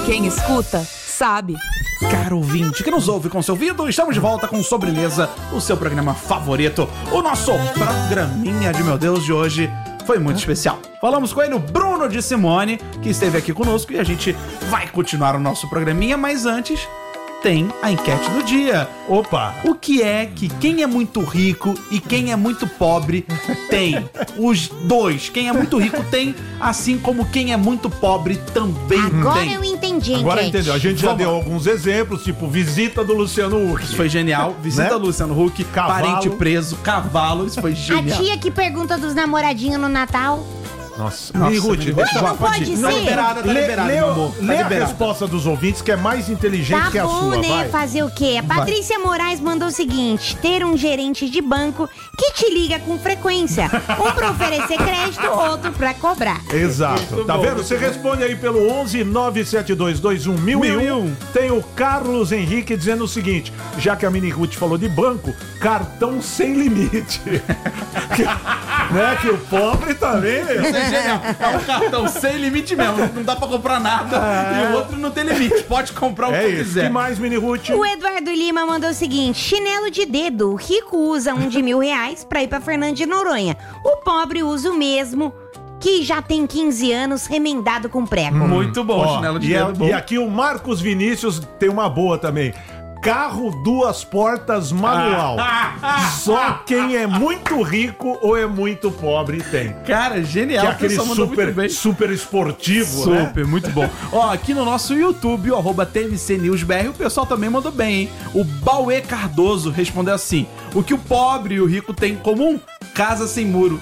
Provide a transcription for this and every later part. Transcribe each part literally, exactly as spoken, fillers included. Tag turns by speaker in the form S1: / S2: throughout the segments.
S1: Quem escuta, sabe.
S2: Caro ouvinte que nos ouve com seu ouvido, estamos de volta com Sobremesa, o seu programa favorito. O nosso programinha de meu Deus de hoje foi muito especial. Falamos com ele, o Bruno de Simone, que esteve aqui conosco, e a gente vai continuar o nosso programinha, mas antes tem a enquete do dia.
S3: Opa!
S2: O que é que quem é muito rico e quem é muito pobre tem? Os dois. Quem é muito rico tem, assim como quem é muito pobre também
S4: Agora
S2: tem.
S4: eu entendi,
S3: Agora
S4: gente.
S3: entendeu. A gente já
S2: Vamos
S3: deu
S2: lá.
S3: alguns exemplos, tipo visita do Luciano Huck.
S2: Isso foi genial. Visita
S3: Né?
S2: Luciano Huck,
S3: Cavalo.
S2: parente preso, cavalo. Isso foi
S4: A
S2: genial.
S4: tia que pergunta dos namoradinhos no Natal.
S3: Nossa.
S2: Nossa,
S3: Mini Ruth,
S2: Mini
S3: deixa-
S2: Ruth,
S4: não pode
S2: ir.
S4: ser.
S2: Tá liberada, tá
S3: lê,
S2: liberada,
S3: lê,
S2: meu amor. Tá
S3: lê a
S2: liberada.
S3: resposta dos ouvintes, que é mais inteligente
S4: Tá
S3: que a
S4: bom,
S3: sua,
S4: né?
S3: vai.
S4: Fazer o quê? A Patrícia Moraes mandou o seguinte: ter um gerente de banco que te liga com frequência. Um pra oferecer crédito, outro pra cobrar.
S3: Exato.
S2: Muito
S3: Tá
S2: bom,
S3: vendo?
S2: muito
S3: Você
S2: bom.
S3: responde aí pelo onze nove sete dois dois um mil e um. Tem o Carlos Henrique dizendo o seguinte: já que a Mini Ruth falou de banco, cartão sem limite. que, né? Que o pobre também, meu.
S2: Isso é genial. É um cartão sem limite mesmo. Não dá pra comprar nada. E o outro não tem limite. Pode comprar o
S3: É
S2: que
S3: isso.
S2: quiser.
S3: Que mais, Mini Ruth?
S4: O Eduardo Lima mandou o seguinte: chinelo de dedo. O rico usa um de mil reais pra ir pra Fernando de Noronha. O pobre usa o mesmo, que já tem quinze anos, remendado com prego.
S2: Muito bom,
S3: Ó,
S2: chinelo de
S3: e, é-
S2: dedo bom.
S3: e aqui o Marcos Vinícius tem uma boa também. Carro duas portas manual. Só quem é muito rico ou é muito pobre tem.
S2: Cara, genial.
S3: Que é
S2: a
S3: aquele
S2: pessoa mandou muito
S3: super,
S2: bem.
S3: super esportivo, né?
S2: Super, muito bom. Ó, aqui no nosso YouTube, o arroba T M C News B R, o pessoal também mandou bem, hein? O Bauê Cardoso respondeu assim: o que o pobre e o rico têm em comum? Casa sem muro.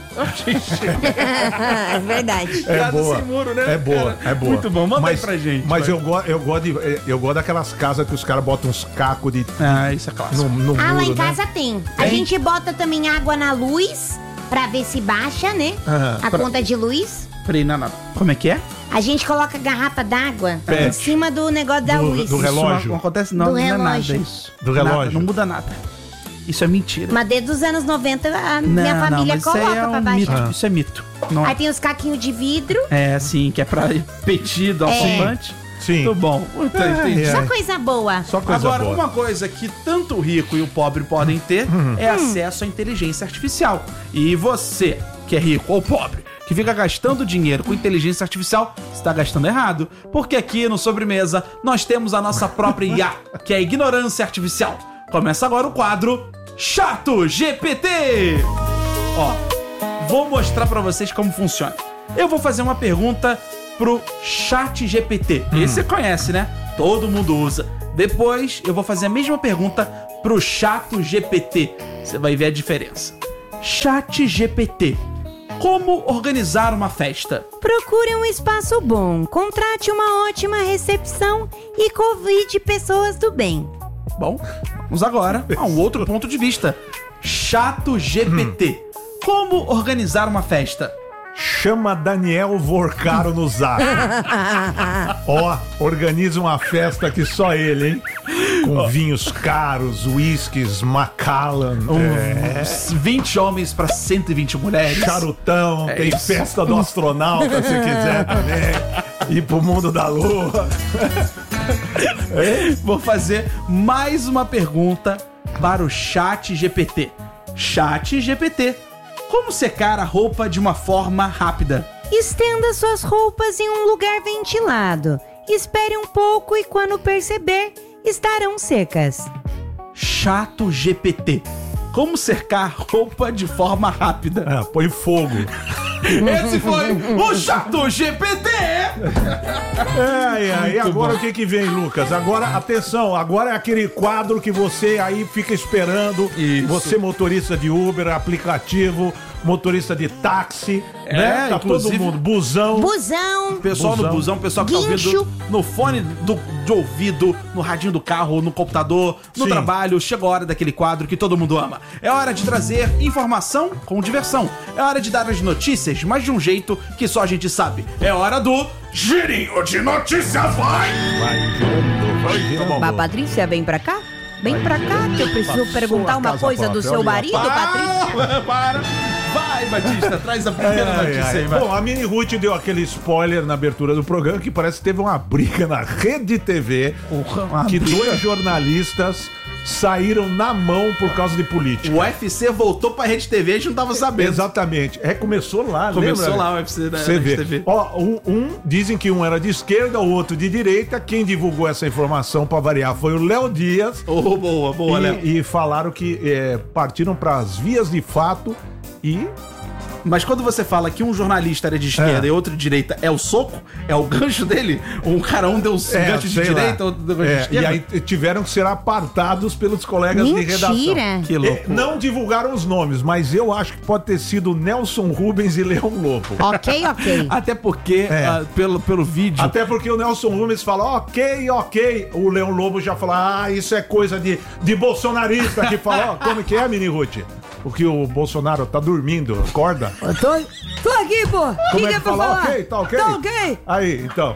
S4: É verdade.
S3: É
S2: Casa
S3: boa.
S2: sem muro, né,
S3: É boa,
S2: cara?
S3: é boa.
S2: Muito bom, manda
S3: mas,
S2: aí pra gente.
S3: Mas
S2: vai.
S3: eu, go eu, gosto de, eu gosto daquelas casas que os caras botam uns cacos de,
S2: Ah, isso é clássico.
S3: no, no
S4: Ah, lá
S3: muro,
S4: em
S3: né?
S4: casa tem. A
S3: Tem?
S4: gente bota também água na luz pra ver se baixa, né?
S3: Aham.
S4: A conta de luz.
S2: Peraí, não, não. Como é que é?
S4: A gente coloca garrafa d'água
S3: Pet.
S4: em cima do negócio da
S3: Do-
S4: luz.
S3: do relógio.
S2: Isso não acontece, não.
S4: Do
S2: não é
S4: relógio.
S2: nada isso.
S3: Do relógio.
S2: Nada, não muda nada. Isso é mentira.
S4: Mas desde os anos noventa a
S2: não,
S4: minha
S2: não,
S4: família
S2: mas isso aí
S4: coloca
S2: é
S4: pra
S2: um
S4: baixar.
S2: mito. Isso é mito. Não
S4: Aí
S2: é.
S4: tem os caquinhos de vidro.
S2: É, assim, que é pra petido, alfabante.
S3: Sim.
S2: Muito bom. Muito entendi.
S3: é.
S4: Só coisa boa.
S3: Só coisa
S2: Agora,
S3: boa.
S2: uma coisa que tanto o rico e o pobre podem ter é acesso à inteligência artificial. E você, que é rico ou pobre, que fica gastando dinheiro com inteligência artificial, está gastando errado. Porque aqui no Sobremesa nós temos a nossa própria I A, que é a ignorância artificial. Começa agora o quadro Chato G P T. Ó, vou mostrar pra vocês como funciona. Eu vou fazer uma pergunta pro Chat G P T. Esse você conhece, né? Todo mundo usa. Depois eu vou fazer a mesma pergunta pro Chato G P T. Você vai ver a diferença. Chat G P T. Como organizar uma festa?
S4: Procure um espaço bom, contrate uma ótima recepção e convide pessoas do bem.
S2: Bom, vamos agora a um outro ponto de vista. Chato G P T. Como organizar uma festa?
S3: Chama Daniel Vorcaro no zap. Ó, organiza uma festa que só ele, hein? Com vinhos caros, whiskies, Macallan, é,
S2: Uns vinte homens para cento e vinte mulheres.
S3: charutão,
S2: É
S3: tem
S2: isso.
S3: festa do astronauta, se quiser também. Ir pro mundo da lua.
S2: Vou fazer mais uma pergunta para o Chat G P T. Chat G P T. Como secar a roupa de uma forma rápida?
S4: Estenda suas roupas em um lugar ventilado. Espere um pouco e quando perceber, estarão secas.
S2: Chato G P T. Como secar roupa de forma rápida?
S3: Ah, põe fogo.
S2: Esse foi o Chato G P T.
S3: É, é, e agora o que que vem, Lucas? Agora, atenção, agora é aquele quadro que você aí fica esperando.
S2: Isso.
S3: Você, motorista de Uber, aplicativo, motorista de táxi,
S2: É,
S3: né? Tá
S2: inclusive-
S3: todo mundo, busão.
S4: Busão.
S2: Pessoal
S3: Busão.
S2: no busão, pessoal que tá
S4: Guincho.
S2: ouvindo no fone do, de ouvido, no radinho do carro, no computador, no
S3: Sim.
S2: trabalho, chegou a hora daquele quadro que todo mundo ama. É hora de trazer informação com diversão. É hora de dar as notícias, mas de um jeito que só a gente sabe. É hora do Girinho de Notícias, vai!
S3: Vai girando, vai girando.
S4: Mas, Patrícia, vem pra cá? Vem pra cá que eu preciso
S3: Passou
S4: perguntar
S3: a
S4: uma
S3: casa
S4: coisa do
S3: própria,
S4: seu
S3: olha lá.
S4: marido, Patrícia.
S2: Para, para. Vai, Batista, traz a primeira
S3: Ai,
S2: notícia
S3: ai.
S2: aí, vai.
S3: Bom, a Mini Ruth deu aquele spoiler na abertura do programa que parece que teve uma briga na Rede T V,
S2: Porra, uma
S3: que
S2: briga.
S3: dois jornalistas saíram na mão por causa de política.
S2: O U F C voltou pra Rede T V e a gente não tava sabendo.
S3: Exatamente. É, começou lá,
S2: Começou
S3: lembra?
S2: lá o U F C da
S3: Você
S2: Rede
S3: vê.
S2: T V.
S3: Ó, um, um, dizem que um era de esquerda, o outro de direita. Quem divulgou essa informação, pra variar, foi o Léo Dias.
S2: Oh, boa, boa, Léo.
S3: E, e falaram que é, partiram para as vias de fato e...
S2: Mas quando você fala que um jornalista era de esquerda
S3: É.
S2: e outro de direita, é o soco? É o gancho dele? Um cara, um deu um
S3: É,
S2: gancho de
S3: sei
S2: direita,
S3: lá.
S2: outro deu gancho de
S3: É,
S2: esquerda?
S3: e aí tiveram que ser apartados pelos colegas de redação.
S4: Mentira.
S2: Que louco.
S3: E não divulgaram os nomes, mas eu acho que pode ter sido Nelson Rubens e Leão Lobo.
S4: Ok, ok.
S2: Até porque,
S3: É.
S2: ah, pelo, pelo vídeo...
S3: Até porque o Nelson Rubens fala, ok, ok. O Leão Lobo já fala, ah, isso é coisa de, de bolsonarista que fala, ó, como que é, Mini Ruth? O que o Bolsonaro tá dormindo, acorda?
S4: Eu tô, tô aqui, pô.
S3: Como
S4: que
S3: é
S4: que
S3: que
S4: é pra
S3: fala?
S4: falar?
S3: Ok, tá ok?
S4: Tá ok.
S3: Aí, então.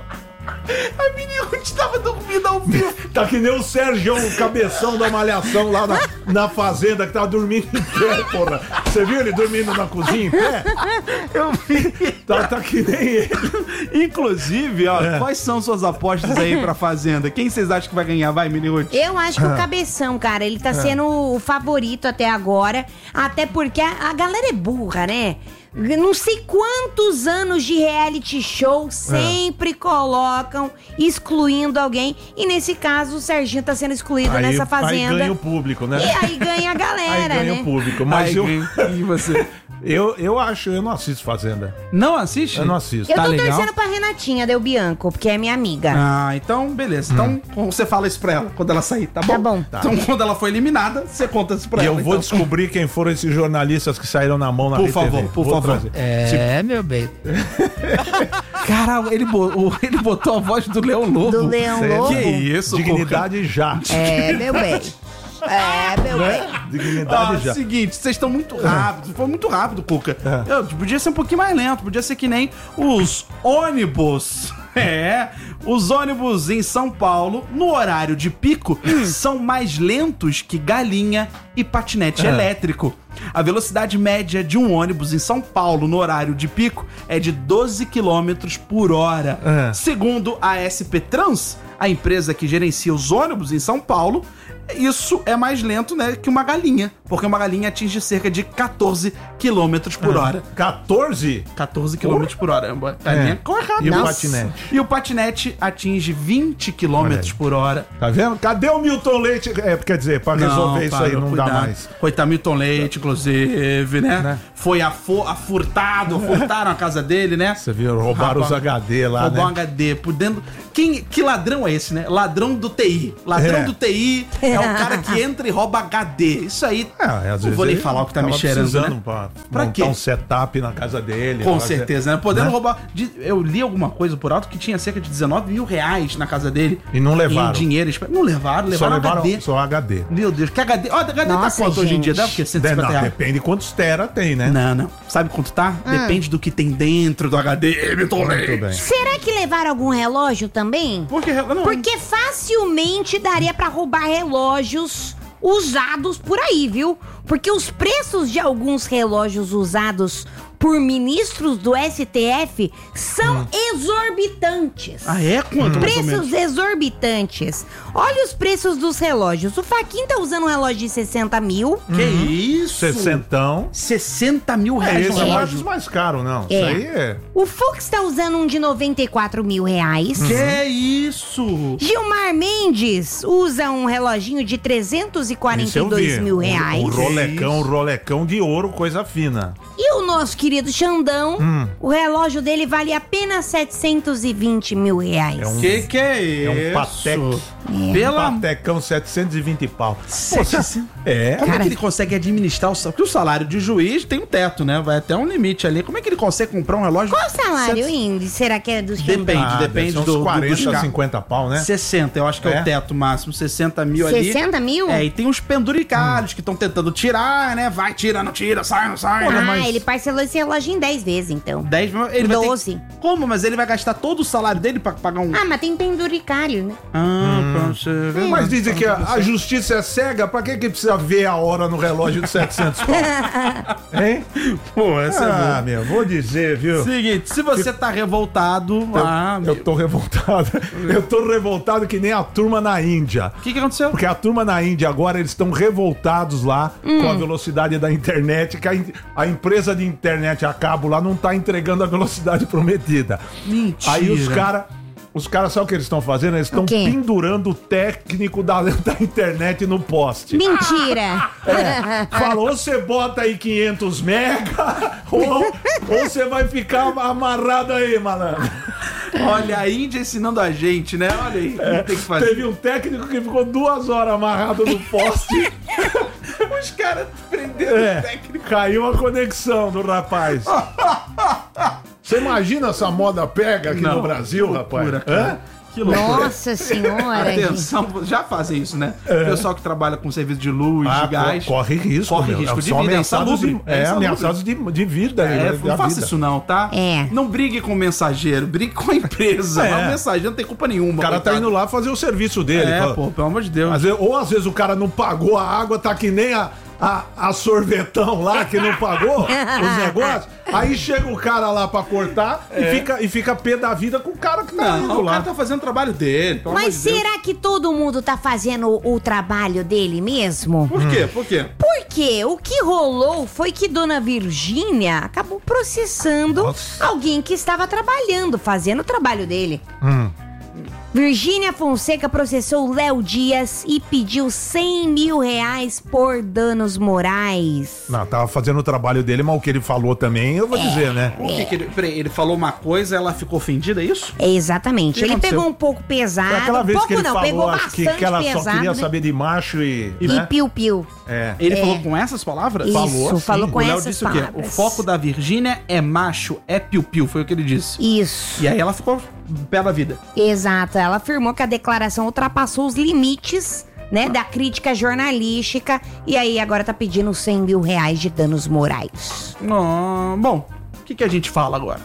S2: A menina Ruth tava dormindo ao vivo.
S3: Tá que nem o Sérgio, o cabeção da malhação lá na, na fazenda, que tava dormindo em pé, porra. Você viu ele dormindo na cozinha em pé?
S2: Eu vi.
S3: Tá, tá que nem ele.
S2: Inclusive, ó,
S3: É.
S2: quais são suas apostas aí pra Fazenda? Quem vocês acham que vai ganhar? Vai, Mini Ruth.
S4: Eu acho que o Cabeção, cara, ele tá sendo o favorito até agora. Até porque a, a galera é burra, né? Não sei quantos anos de reality show sempre colocam excluindo alguém. E nesse caso, o Serginho tá sendo excluído nessa
S3: Aí
S4: fazenda.
S3: ganha o público, né?
S4: E aí ganha a
S3: Aí
S4: galera,
S3: ganha
S4: né?
S3: o público. Mas
S2: Ai,
S3: eu,
S2: quem- E você?
S3: eu, eu acho, eu não assisto Fazenda.
S2: Não assiste?
S3: Eu não assisto.
S4: Eu
S2: Tá
S4: tô
S2: legal?
S4: torcendo pra Renatinha Del Bianco, porque é minha amiga.
S2: Ah, então beleza. Então você fala isso pra ela quando ela sair, tá bom?
S4: Tá bom.
S3: Tá.
S2: Então quando ela for eliminada, você conta isso pra
S3: E
S2: ela.
S3: eu vou
S2: então.
S3: descobrir quem foram esses jornalistas que saíram na mão na
S2: Por
S3: Rede
S2: favor,
S3: T V.
S2: por
S3: Vou
S2: favor.
S3: trazer.
S1: É, meu bem.
S2: Cara, ele, bo- o- ele botou a voz do Leão Lobo.
S4: Do Leão
S3: Cê-
S4: Lobo.
S2: Que isso,
S3: Dignidade já.
S4: É, meu bem. É, meu bem.
S3: Né? Dignidade
S2: Ah,
S3: já.
S2: seguinte, vocês estão muito rápidos. Foi muito rápido, Cuca.
S3: É.
S2: Eu, podia ser um pouquinho mais lento. Podia ser que nem os ônibus. É, os ônibus em São Paulo, no horário de pico, são mais lentos que galinha e patinete
S3: É.
S2: elétrico. A velocidade média de um ônibus em São Paulo no horário de pico é de doze quilômetros por hora.
S3: É.
S2: Segundo a S P Trans, a empresa que gerencia os ônibus em São Paulo, isso é mais lento, né, que uma galinha, porque uma galinha atinge cerca de quatorze quilômetros por hora.
S3: quatorze?
S2: quatorze quilômetros por hora. A galinha
S3: É.
S2: corre rápido.
S3: E o
S2: Nossa.
S3: patinete?
S2: E o patinete atinge vinte quilômetros
S3: Olha aí.
S2: por hora.
S3: Tá vendo? Cadê o Milton Leite? É, quer dizer, pra resolver isso
S2: para,
S3: aí não
S2: cuidado.
S3: dá mais.
S2: Coitado, Milton Leite, inclusive, né?
S3: Né?
S2: Foi afo- afurtado, furtaram a casa dele, né?
S3: Você viu? Roubaram
S2: Rapaz,
S3: os H D lá,
S2: Roubou um
S3: né?
S2: H D por dentro. Quem, que ladrão é esse, né? Ladrão do T I. Ladrão
S3: É.
S2: do T I é o cara que entra e rouba H D. Isso aí.
S3: É, às
S2: não
S3: vezes
S2: vou nem
S3: ele
S2: falar o que tá me
S3: tava
S2: cheirando,
S3: precisando
S2: né?
S3: pra,
S2: Pra
S3: montar
S2: quê?
S3: um setup na casa dele.
S2: Com
S3: fazer-
S2: certeza, né? Podendo
S3: Né?
S2: roubar. de- Eu li alguma coisa por alto que tinha cerca de dezenove mil reais na casa dele.
S3: E não levaram.
S2: Em dinheiro. Não levaram,
S3: Só
S2: levaram,
S3: levaram
S2: H D.
S3: só H D.
S2: Meu Deus, que H D. Ó, H D
S4: Nossa,
S2: tá quanto hoje em dia?
S4: gente.
S2: Deve o quê? cento e
S3: De-
S2: cinquenta
S3: não,
S2: reais?
S3: depende quantos tera tem, né?
S2: Não, não. Sabe quanto tá? Depende do que tem dentro do H D, Milton
S3: Muito
S2: Leite.
S3: bem.
S4: Será que levaram algum relógio também?
S2: Por que? Não.
S4: Porque facilmente daria pra roubar relógios usados por aí, viu? Porque os preços de alguns relógios usados por ministros do S T F são exorbitantes.
S2: Ah, é? Quanto, mais ou menos?
S4: Preços exorbitantes. Olha os preços dos relógios. O Faquin tá usando um relógio de sessenta mil.
S2: Que isso?
S3: Sessentão.
S2: sessenta mil
S3: É,
S2: reais
S3: esse
S2: no
S3: é
S2: relógio.
S3: mais, mais caro, não.
S4: É.
S3: Isso aí é...
S4: O Fux tá usando um de noventa e quatro mil reais.
S2: Que isso?
S4: Gilmar Mendes usa um reloginho de trezentos e quarenta
S3: Isso
S4: e
S3: eu
S4: dois
S3: vi.
S4: mil
S3: O-
S4: reais.
S3: O rolecão,
S2: isso?
S3: o rolecão de ouro, coisa fina.
S4: E o nosso querido Xandão,
S3: Hum.
S4: o relógio dele vale apenas setecentos e vinte mil reais.
S3: É um-
S2: Que que é isso?
S3: É um Patek.
S2: Pela...
S3: Patecão, setecentos e vinte pau.
S2: setecentos.
S3: É.
S2: Como é
S4: Cara-
S2: que ele consegue administrar o salário? Porque o salário de juiz tem um teto, né? Vai até um limite ali. Como é que ele consegue comprar um relógio?
S4: Qual o salário,
S2: Sete-
S4: Indy? Será que é do Xandão?
S2: Depende,
S3: Ah, deve
S2: depende
S3: ser uns
S2: do, do
S3: quarenta,
S2: dos ca-
S3: cinquenta pau, né?
S2: sessenta, eu acho que é,
S3: É?
S2: o teto máximo. sessenta mil ali.
S4: sessenta mil?
S2: É, e tem os penduricalhos que estão tentando tirar, né? Vai, tira, não tira, sai, não sai.
S3: Pô,
S2: né?
S4: Ah,
S3: mas-
S4: ele parcelou em esse relógio em dez vezes, então.
S2: dez, ele vai
S4: doze.
S2: Ter... Como? Mas ele vai gastar todo o salário dele pra pagar um...
S4: Ah, mas tem penduricário, né?
S2: Ah, hum. pra você ver.
S3: Mas dizem que a, a justiça é cega, pra que que precisa ver a hora no relógio de setecentos pau? Hein?
S2: Pô, essa
S3: ah,
S2: é boa.
S3: meu, vou dizer, viu?
S2: Seguinte, se você tá revoltado...
S3: Eu,
S2: ah,
S3: eu tô revoltado. Eu tô revoltado que nem a turma na Índia.
S2: O que que aconteceu?
S3: Porque a turma na Índia agora, eles estão revoltados lá hum. com a velocidade da internet, que a, a empresa de internet a cabo lá não tá entregando a velocidade prometida.
S2: Mentira.
S3: Aí os caras... Os caras, sabe o que eles estão fazendo? Eles estão pendurando o técnico da, da internet no poste.
S4: Mentira!
S3: É, falou, você bota aí quinhentos mega ou, ou você vai ficar amarrado aí, malandro.
S2: Olha, a Índia ensinando a gente, né? Olha aí,
S3: é,
S2: tem que fazer.
S3: Teve um técnico que ficou duas horas amarrado no poste.
S2: Os caras prenderam
S3: é,
S2: o técnico.
S3: Caiu a conexão do rapaz. Você imagina essa moda pega aqui
S2: Não,
S3: no Brasil,
S2: loucura,
S3: rapaz?
S2: Cara. Que loucura.
S4: Nossa senhora.
S2: Atenção, já fazem isso, né? O é. pessoal que trabalha com serviço de luz,
S3: ah,
S2: de gás.
S3: Corre risco,
S2: Corre
S3: meu.
S2: risco
S3: é,
S2: de
S3: só
S2: vida.
S3: ameaçados de, é,
S2: é
S3: ameaçados de, de vida.
S2: É,
S3: né,
S2: não faça
S3: vida.
S2: isso não, tá?
S4: É.
S2: Não brigue com o mensageiro, brigue com a empresa. É. O mensageiro não tem culpa nenhuma.
S3: O cara
S2: coitado.
S3: tá indo lá fazer o serviço dele.
S2: É,
S3: fala,
S2: pô, pelo amor de Deus.
S3: Às vezes, ou às vezes o cara não pagou a água, tá que nem a... A, a sorvetão lá que não pagou os negócios, aí chega o cara lá pra cortar é. e, fica, e fica pé da vida com o cara que tá
S2: não,
S3: indo
S2: o
S3: lá.
S2: cara tá fazendo o trabalho dele.
S4: Mas será Deus. que todo mundo tá fazendo o, o trabalho dele mesmo?
S2: Por quê? Por quê?
S4: Porque o que rolou foi que Dona Virgínia acabou processando Nossa. alguém que estava trabalhando, fazendo o trabalho dele.
S3: Hum.
S4: Virgínia Fonseca processou Léo Dias e pediu cem mil reais por danos morais.
S3: Não, tava fazendo o trabalho dele, mas o que ele falou também, eu vou é, dizer, né?
S2: O que que ele, peraí, ele falou uma coisa, ela ficou ofendida, é isso?
S4: É exatamente. Ele
S2: aconteceu?
S4: pegou um pouco pesado. Foi
S3: aquela vez
S4: um pouco
S3: que ele
S4: não,
S3: falou,
S4: pegou
S3: acho
S4: bastante
S3: que, que ela
S4: pesado,
S3: só queria
S4: né?
S3: saber de macho e...
S4: E
S3: né?
S4: piu-piu.
S3: É.
S2: Ele
S4: é.
S2: falou com essas palavras?
S4: Isso,
S2: falou,
S4: falou com
S2: o Léo
S4: essas
S2: disse
S4: palavras.
S2: O quê? O foco da Virgínia é macho, é piu-piu, foi o que ele disse.
S4: Isso.
S2: E aí ela ficou pé da vida.
S4: Exato. Ela afirmou que a declaração ultrapassou os limites, né, da crítica jornalística e aí agora tá pedindo cem mil reais de danos morais.
S2: Oh, bom, o que, que a gente fala agora?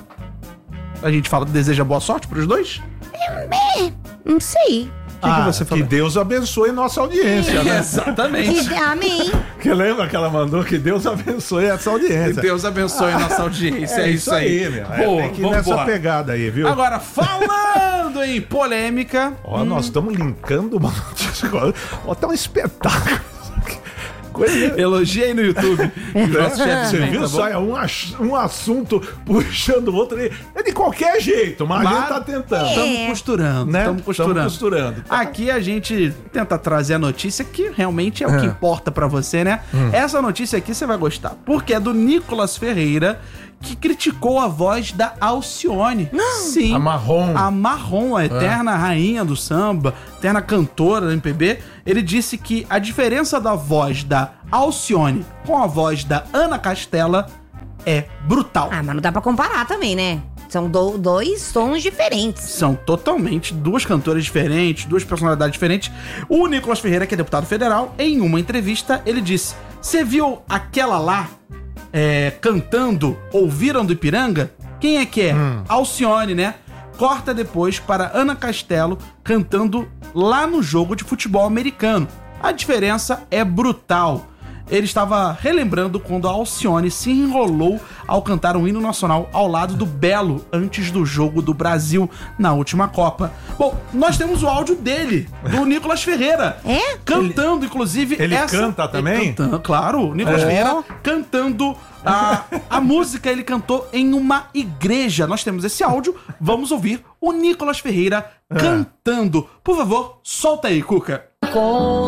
S2: A gente fala, deseja boa sorte pros dois?
S4: É, não sei.
S3: Que, ah, que, você que Deus abençoe nossa audiência,
S2: é,
S3: né?
S2: Exatamente.
S4: Que, amém.
S3: Que lembra que ela mandou? Que Deus abençoe essa audiência.
S2: Que Deus abençoe a nossa audiência. É, é isso aí, aí
S3: meu.
S2: Boa,
S3: é, tem que ir nessa pegada aí, viu?
S2: Agora, falando em polêmica...
S3: Ó, hum. nós estamos linkando uma notícia. Ó, tá um espetáculo. Coisa...
S2: Elogiei no YouTube.
S3: Nosso chefe, você viu? Tá Sai um, um assunto puxando o outro. É de qualquer jeito, mas, mas a gente tá tentando.
S2: Estamos é. costurando. Estamos
S3: né?
S2: costurando.
S3: costurando.
S2: Aqui a gente tenta trazer a notícia que realmente é o que é. importa pra você, né? Hum. Essa notícia aqui você vai gostar. Porque é do Nicolas Ferreira, que criticou a voz da Alcione. Sim.
S3: A Marrom.
S2: A Marrom, a eterna é. rainha do samba, eterna cantora do M P B. Ele disse que a diferença da voz da Alcione com a voz da Ana Castela é brutal.
S4: Ah, mas não dá pra comparar também, né? São do, dois tons diferentes.
S2: São totalmente duas cantoras diferentes, duas personalidades diferentes. O Nicolas Ferreira, que é deputado federal, em uma entrevista, ele disse: "Você viu aquela lá é, cantando Ouviram do Ipiranga? Quem é que é? Hum. Alcione, né? Corta depois para Ana Castelo cantando lá no jogo de futebol americano. A diferença é brutal." Ele estava relembrando quando a Alcione se enrolou ao cantar um hino nacional ao lado do Belo antes do jogo do Brasil na última Copa. Bom, nós temos o áudio dele, do Nicolas Ferreira.
S4: É?
S2: Cantando, inclusive...
S3: Ele
S2: essa...
S3: canta também?
S2: Ele cantando, claro, o Nicolas
S3: é.
S2: Ferreira cantando... A, a música ele cantou em uma igreja. Nós temos esse áudio. Vamos ouvir o Nicolas Ferreira cantando. Por favor, solta aí, Cuca.
S5: Com